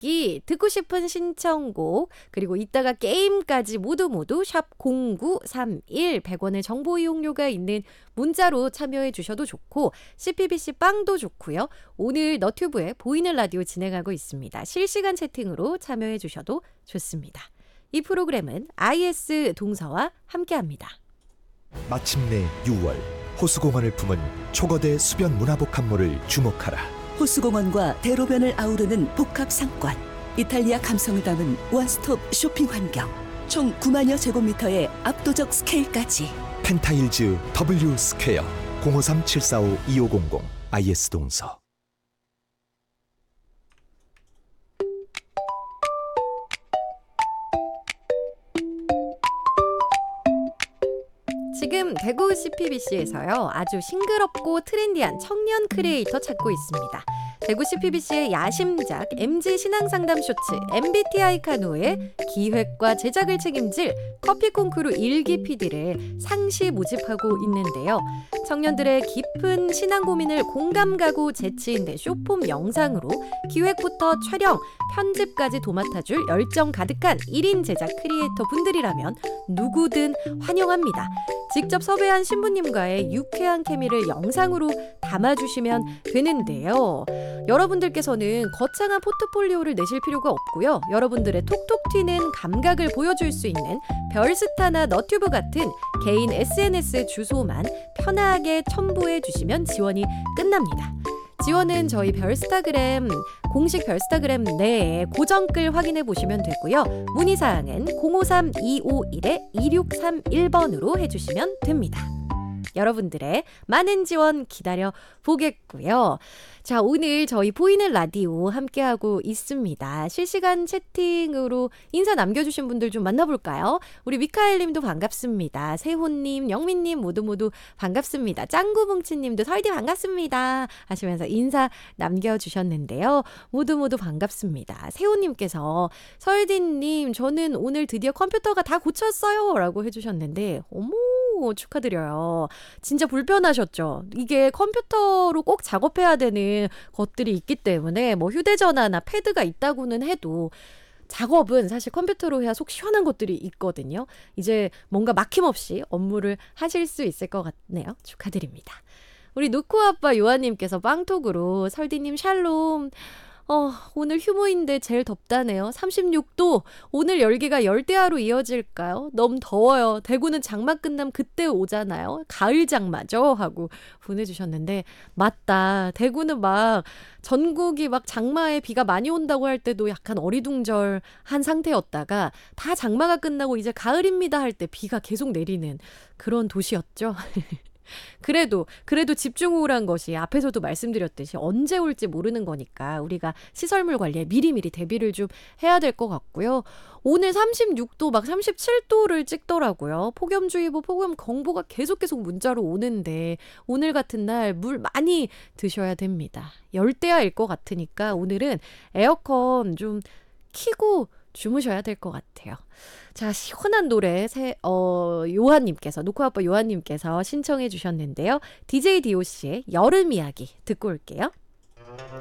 듣기, 듣고 싶은 신청곡, 그리고 이따가 게임까지 모두 샵 0931 100원의 정보 이용료가 있는 문자로 참여해 주셔도 좋고 CPBC 빵도 좋고요. 오늘 너튜브에 보이는 라디오 진행하고 있습니다. 실시간 채팅으로 참여해 주셔도 좋습니다. 이 프로그램은 IS 동서와 함께합니다. 마침내 6월 호수공원을 품은 초거대 수변 문화복합물을 주목하라. 호수공원과 대로변을 아우르는 복합 상권, 이탈리아 감성을 담은 원스톱 쇼핑 환경, 총 9만여 제곱미터의 압도적 스케일까지. 펜타일즈 W 스퀘어 053-745-2500 IS 동서. 지금 대구 CPBC에서요. 아주 싱그럽고 트렌디한 청년 크리에이터 찾고 있습니다. 대구 CPBC의 야심작 MG 신앙상담 쇼츠 MBTI 카누의 기획과 제작을 책임질 커피 콩쿠르 일기 PD를 상시 모집하고 있는데요. 청년들의 깊은 신앙 고민을 공감 가고 재치있는 쇼폼 영상으로 기획부터 촬영, 편집까지 도맡아줄 열정 가득한 1인 제작 크리에이터 분들이라면 누구든 환영합니다. 직접 섭외한 신부님과의 유쾌한 케미를 영상으로 담아주시면 되는데요. 여러분들께서는 거창한 포트폴리오를 내실 필요가 없고요. 여러분들의 톡톡 튀는 감각을 보여줄 수 있는 별스타나 너튜브 같은 개인 SNS 주소만 편하게 첨부해 주시면 지원이 끝납니다. 지원은 저희 별스타그램, 공식 별스타그램 내에 고정글 확인해 보시면 되고요. 문의사항은 053-251-2631번으로 해주시면 됩니다. 여러분들의 많은 지원 기다려 보겠고요. 자, 오늘 저희 보이는 라디오 함께하고 있습니다. 실시간 채팅으로 인사 남겨주신 분들 좀 만나볼까요? 우리 미카엘님도 반갑습니다. 세호님, 영민님 모두 반갑습니다. 짱구뭉치님도 설디 반갑습니다 하시면서 인사 남겨주셨는데요. 모두 반갑습니다. 세호님께서 설디님 저는 오늘 드디어 컴퓨터가 다 고쳤어요 라고 해주셨는데 어머 축하드려요. 진짜 불편하셨죠? 이게 컴퓨터로 꼭 작업해야 되는 것들이 있기 때문에 뭐 휴대전화나 패드가 있다고는 해도 작업은 사실 컴퓨터로 해야 속 시원한 것들이 있거든요. 이제 뭔가 막힘없이 업무를 하실 수 있을 것 같네요. 축하드립니다. 우리 노코아빠 요한님께서 빵톡으로 설디님 샬롬. 오늘 휴무인데 제일 덥다네요. 36도. 오늘 열기가 열대야로 이어질까요? 너무 더워요. 대구는 장마 끝나면 그때 오잖아요. 가을 장마죠? 하고 보내주셨는데 맞다. 대구는 막 전국이 막 장마에 비가 많이 온다고 할 때도 약간 어리둥절한 상태였다가 다 장마가 끝나고 이제 가을입니다 할 때 비가 계속 내리는 그런 도시였죠. 그래도 집중호우란 것이 앞에서도 말씀드렸듯이 언제 올지 모르는 거니까 우리가 시설물 관리에 미리미리 대비를 좀 해야 될 것 같고요. 오늘 36도 막 37도를 찍더라고요. 폭염주의보, 폭염경보가 계속 문자로 오는데 오늘 같은 날 물 많이 드셔야 됩니다. 열대야일 것 같으니까 오늘은 에어컨 좀 켜고 주무셔야 될 것 같아요. 자, 시원한 노래 요한님께서 노코아빠 요한님께서 신청해 주셨는데요. DJ DOC의 여름 이야기 듣고 올게요.